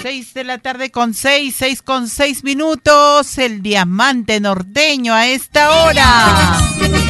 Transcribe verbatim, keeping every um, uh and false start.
seis de la tarde con seis, seis con seis minutos, el diamante norteño a esta hora.